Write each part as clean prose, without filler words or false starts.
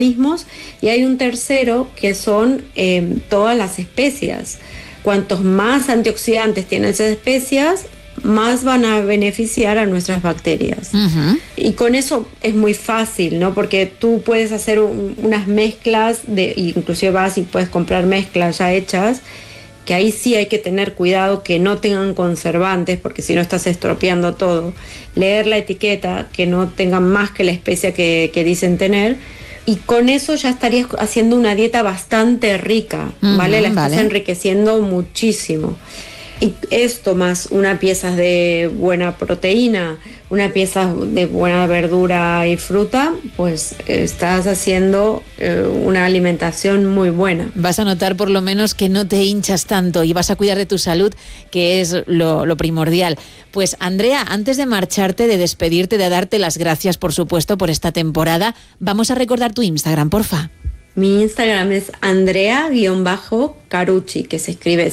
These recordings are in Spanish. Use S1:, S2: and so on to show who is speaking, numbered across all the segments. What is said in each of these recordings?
S1: y hay un tercero que son todas las especias. Cuantos más antioxidantes tienen esas especias, más van a beneficiar a nuestras bacterias. Uh-huh. Y con eso es muy fácil, ¿no? Porque tú puedes hacer unas mezclas, inclusive vas y puedes comprar mezclas ya hechas, que ahí sí hay que tener cuidado que no tengan conservantes, porque si no estás estropeando todo. Leer la etiqueta, que no tengan más que la especia que dicen tener, y con eso ya estarías haciendo una dieta bastante rica, ¿vale? La estás enriqueciendo muchísimo. Y esto más una pieza de buena proteína, una pieza de buena verdura y fruta, pues estás haciendo una alimentación muy buena.
S2: Vas a notar por lo menos que no te hinchas tanto y vas a cuidar de tu salud, que es lo primordial. Pues Andrea, antes de marcharte, de despedirte, de darte las gracias, por supuesto, por esta temporada, vamos a recordar tu Instagram, porfa.
S1: Mi Instagram es Andrea_Carucci, que se escribe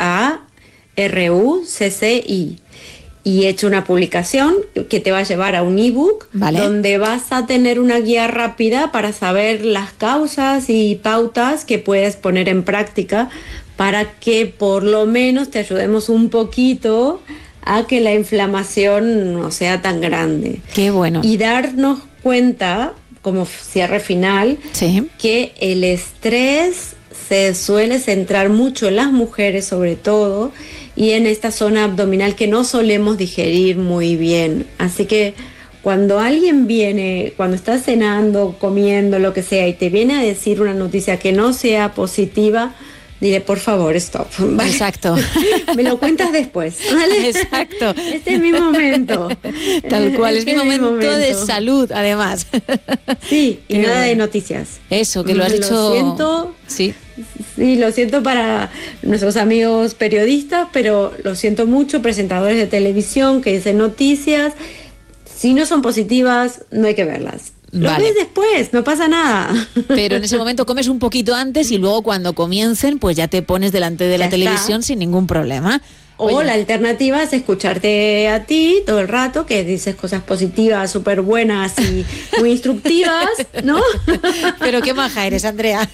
S1: CARUCCI, y he hecho una publicación que te va a llevar a un ebook, donde vas a tener una guía rápida para saber las causas y pautas que puedes poner en práctica para que por lo menos te ayudemos un poquito a que la inflamación no sea tan grande.
S2: Qué bueno.
S1: Y darnos cuenta, como cierre final, que el estrés se suele centrar mucho en las mujeres sobre todo, y en esta zona abdominal que no solemos digerir muy bien. Así que cuando alguien viene, cuando estás cenando, comiendo, lo que sea, y te viene a decir una noticia que no sea positiva, dile, por favor, stop, ¿vale?
S2: Exacto.
S1: Me lo cuentas después, ¿vale?
S2: Exacto.
S1: Este es mi momento.
S2: Tal cual, es mi momento de salud, además.
S1: Sí, y nada de noticias.
S2: Eso, que lo has hecho...
S1: Lo siento.
S2: Sí.
S1: Sí, lo siento para nuestros amigos periodistas, pero lo siento mucho, presentadores de televisión que dicen noticias. Si no son positivas, no hay que verlas. Lo ves después, no pasa nada.
S2: Pero en ese momento comes un poquito antes y luego cuando comiencen, pues ya te pones delante de la televisión sin ningún problema.
S1: O la alternativa es escucharte a ti todo el rato, que dices cosas positivas, súper buenas y muy instructivas, ¿no?
S2: Pero qué maja eres, Andrea.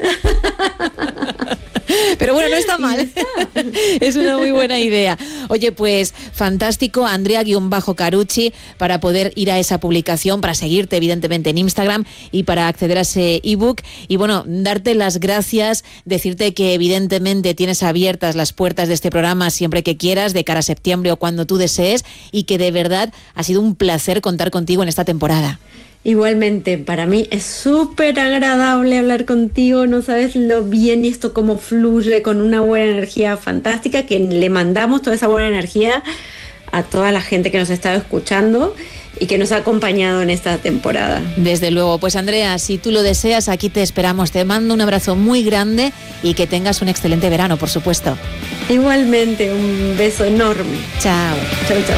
S2: Pero bueno, no está mal. Es una muy buena idea. Oye, pues fantástico, Andrea_Carucci, para poder ir a esa publicación, para seguirte evidentemente en Instagram y para acceder a ese ebook. Y bueno, darte las gracias, decirte que evidentemente tienes abiertas las puertas de este programa siempre que quieras, de cara a septiembre o cuando tú desees, y que de verdad ha sido un placer contar contigo en esta temporada.
S1: Igualmente, para mí es súper agradable hablar contigo, no sabes lo bien esto cómo fluye con una buena energía fantástica, que le mandamos toda esa buena energía a toda la gente que nos ha estado escuchando y que nos ha acompañado en esta temporada.
S2: Desde luego, pues Andrea, si tú lo deseas, aquí te esperamos, te mando un abrazo muy grande y que tengas un excelente verano, por supuesto.
S1: Igualmente, un beso enorme.
S2: Chao.
S1: Chao, chao.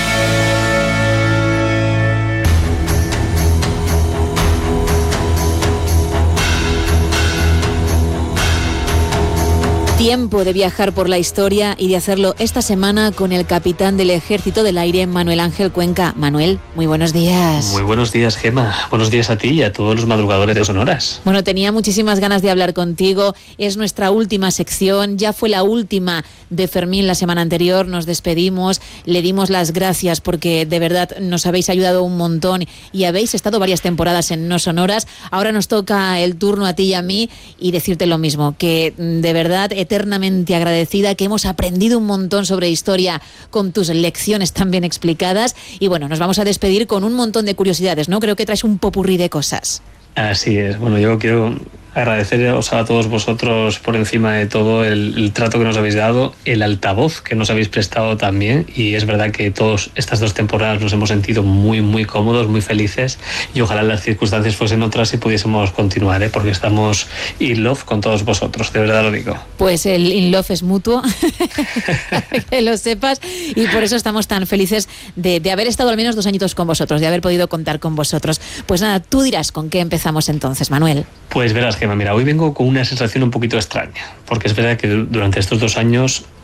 S2: Tiempo de viajar por la historia y de hacerlo esta semana con el capitán del Ejército del Aire, Manuel Ángel Cuenca. Manuel, muy buenos días.
S3: Muy buenos días, Gemma. Buenos días a ti y a todos los madrugadores de Sonoras.
S2: Bueno, tenía muchísimas ganas de hablar contigo. Es nuestra última sección. Ya fue la última de Fermín la semana anterior. Nos despedimos. Le dimos las gracias porque de verdad nos habéis ayudado un montón y habéis estado varias temporadas en No Sonoras. Ahora nos toca el turno a ti y a mí y decirte lo mismo, que de verdad eternamente agradecida, que hemos aprendido un montón sobre historia con tus lecciones tan bien explicadas. Y bueno, nos vamos a despedir con un montón de curiosidades, ¿no? Creo que traes un popurrí de cosas.
S3: Así es. Bueno, yo quiero agradeceros a todos vosotros por encima de todo el trato que nos habéis dado, el altavoz que nos habéis prestado también, y es verdad que todas estas 2 temporadas nos hemos sentido muy muy cómodos, muy felices, y ojalá las circunstancias fuesen otras y pudiésemos continuar, porque estamos in love con todos vosotros, de verdad lo digo.
S2: Pues el in love es mutuo, que lo sepas, y por eso estamos tan felices de haber estado al menos 2 añitos con vosotros, de haber podido contar con vosotros. Pues nada, tú dirás con qué empezamos entonces, Manuel.
S3: Pues verás, Gemma, mira, hoy vengo con una sensación un poquito extraña, porque es verdad que durante estos 2 años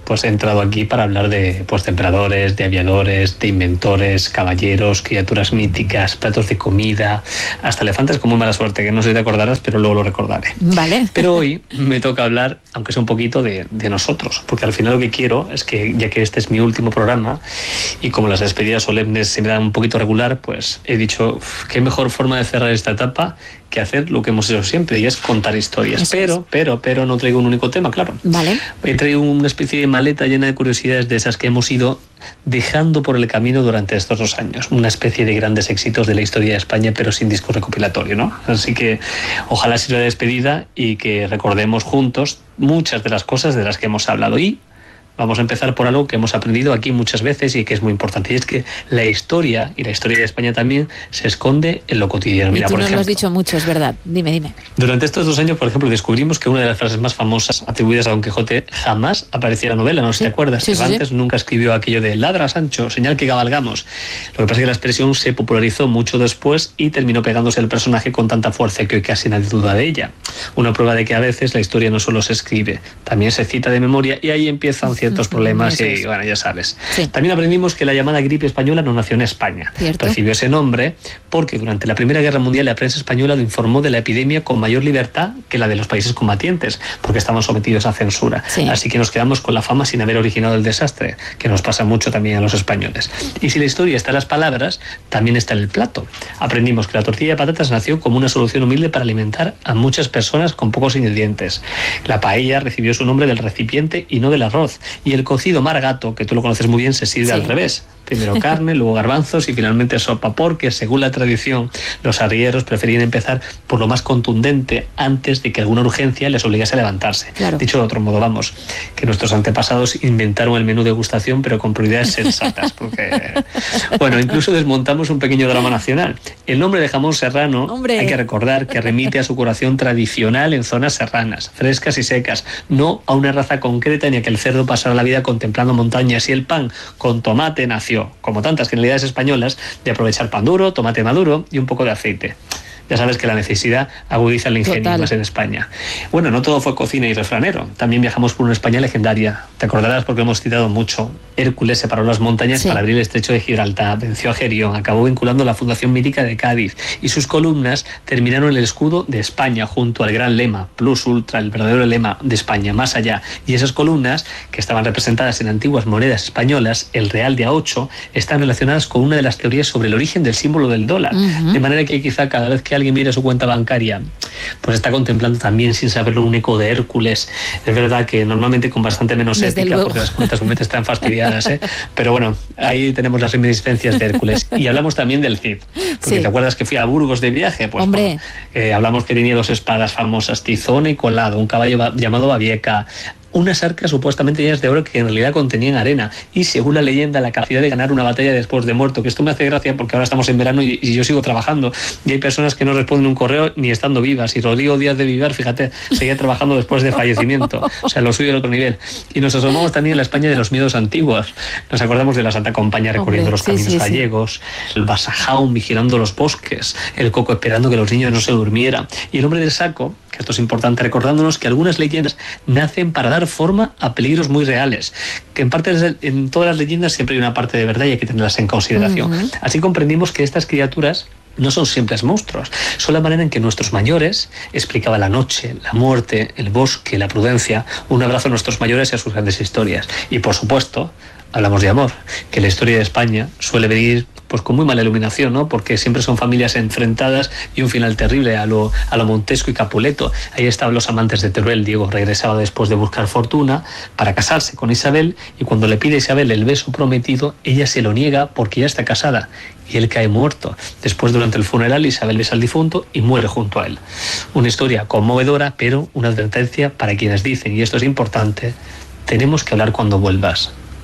S3: pues he entrado aquí para hablar de emperadores, de aviadores, de inventores, caballeros, criaturas míticas, platos de comida, hasta elefantes con muy mala suerte, que no sé si te acordarás, pero luego lo recordaré.
S2: Vale.
S3: Pero hoy me toca hablar, aunque sea un poquito, de nosotros, porque al final lo que quiero es que, ya que este es mi último programa, y como las despedidas solemnes se me dan un poquito regular, pues he dicho, qué mejor forma de cerrar esta etapa que hacer lo que hemos hecho siempre, y es contar historias. Pero no traigo un único tema, claro.
S2: Vale.
S3: He traído una especie de maleta llena de curiosidades de esas que hemos ido dejando por el camino durante estos 2 años. Una especie de grandes éxitos de la historia de España, pero sin disco recopilatorio, ¿no? Así que ojalá sirva de despedida y que recordemos juntos muchas de las cosas de las que hemos hablado. Y vamos a empezar por algo que hemos aprendido aquí muchas veces y que es muy importante, y es que la historia, y la historia de España también, se esconde en lo cotidiano.
S2: Mira, y tú por ejemplo, lo has dicho mucho, es verdad. Dime. Durante
S3: estos 2 años, por ejemplo, descubrimos que una de las frases más famosas atribuidas a Don Quijote jamás aparecía en la novela, no sé si te acuerdas. Cervantes nunca escribió aquello de ladra, Sancho, señal que cabalgamos. Lo que pasa es que la expresión se popularizó mucho después y terminó pegándose al personaje con tanta fuerza que hoy casi nadie duda de ella. Una prueba de que a veces la historia no solo se escribe, también se cita de memoria, y ahí empiezan ciertos problemas y bueno, ya sabes. Sí. También aprendimos que la llamada gripe española no nació en España. ¿Cierto? Recibió ese nombre porque durante la Primera Guerra Mundial la prensa española lo informó de la epidemia con mayor libertad que la de los países combatientes, porque estaban sometidos a censura. Sí. Así que nos quedamos con la fama sin haber originado el desastre, que nos pasa mucho también a los españoles. Y si la historia está en las palabras, también está en el plato. Aprendimos que la tortilla de patatas nació como una solución humilde para alimentar a muchas personas con pocos ingredientes. La paella recibió su nombre del recipiente y no del arroz. Y el cocido maragato, que tú lo conoces muy bien, se sirve al revés. Primero carne, luego garbanzos y finalmente sopa, porque según la tradición los arrieros preferían empezar por lo más contundente antes de que alguna urgencia les obligase a levantarse. Claro. Dicho de otro modo, vamos, que nuestros antepasados inventaron el menú degustación, pero con prioridades sensatas, porque bueno, incluso desmontamos un pequeño drama nacional. El nombre de jamón serrano, ¡hombre!, hay que recordar que remite a su curación tradicional en zonas serranas, frescas y secas, no a una raza concreta ni a que el cerdo pasara la vida contemplando montañas, y el pan con tomate nació, como tantas generalidades españolas, de aprovechar pan duro, tomate maduro y un poco de aceite. Ya sabes que la necesidad agudiza el ingenio, más en España. Bueno, no todo fue cocina y refranero. También viajamos por una España legendaria. Te acordarás porque hemos citado mucho. Hércules separó las montañas para abrir el estrecho de Gibraltar, venció a Gerión, acabó vinculando la fundación mítica de Cádiz, y sus columnas terminaron en el escudo de España junto al gran lema, plus ultra, el verdadero lema de España, más allá. Y esas columnas, que estaban representadas en antiguas monedas españolas, el real de A8, están relacionadas con una de las teorías sobre el origen del símbolo del dólar. De manera que quizá cada vez que alguien mire su cuenta bancaria, pues está contemplando también, sin saberlo, un eco de Hércules. Es verdad que normalmente con bastante menos ética, porque las cuentas realmente están fastidiadas, pero bueno, ahí tenemos las reminiscencias de Hércules. Y hablamos también del Cid, porque ¿te acuerdas que fui a Burgos de viaje? Pues bueno, hablamos que tenía 2 espadas famosas, Tizona y Colado, un caballo llamado Babieca, unas arcas supuestamente llenas de oro que en realidad contenían arena, y según la leyenda la capacidad de ganar una batalla después de muerto, que esto me hace gracia porque ahora estamos en verano y yo sigo trabajando y hay personas que no responden un correo ni estando vivas, y Rodrigo Díaz de Vivar, fíjate, seguía trabajando después de fallecimiento, o sea, lo suyo del otro nivel. Y nos asomamos también en la España de los miedos antiguos, nos acordamos de la Santa Compañía recorriendo los caminos gallegos, el Basajaun vigilando los bosques, el Coco esperando que los niños no se durmieran, y el hombre del saco, que esto es importante, recordándonos que algunas leyendas nacen para dar forma a peligros muy reales, que en todas las leyendas siempre hay una parte de verdad y hay que tenerlas en consideración. Así comprendimos que estas criaturas no son simples monstruos, son la manera en que nuestros mayores explicaban la noche, la muerte, el bosque, la prudencia. Un abrazo a nuestros mayores y a sus grandes historias. Y por supuesto, hablamos de amor, que la historia de España suele venir pues con muy mala iluminación, ¿no? Porque siempre son familias enfrentadas y un final terrible a lo Montesco y Capuleto. Ahí estaban los amantes de Teruel. Diego regresaba después de buscar fortuna para casarse con Isabel, y cuando le pide a Isabel el beso prometido, ella se lo niega porque ya está casada, y él cae muerto. Después, durante el funeral, Isabel besa al difunto y muere junto a él. Una historia conmovedora, pero una advertencia para quienes dicen, y esto es importante: tenemos que hablar cuando vuelvas.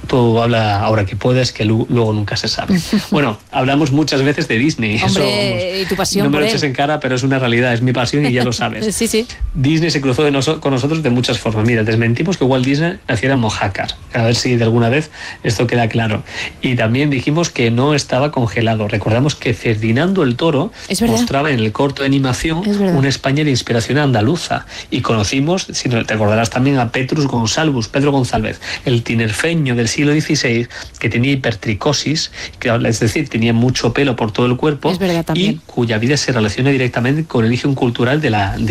S3: tú habla ahora que puedes, que luego nunca se sabe. Bueno, hablamos muchas veces de Disney.
S2: Hombre, y tu pasión.
S3: No me
S2: por
S3: lo eches en cara, pero es una realidad, es mi pasión y ya lo sabes.
S2: Sí.
S3: Disney se cruzó con nosotros de muchas formas. Mira, desmentimos que Walt Disney naciera en Mojácar, a ver si de alguna vez esto queda claro. Y también dijimos que no estaba congelado. Recordamos que Ferdinando el Toro mostraba en el corto de animación una España de inspiración andaluza. Y conocimos, si no te acordarás, también a Pedro González, el tinerfeño del siglo XVI, que tenía hipertricosis, es decir, tenía mucho pelo por todo el cuerpo, y cuya vida se relaciona directamente con el origen cultural de la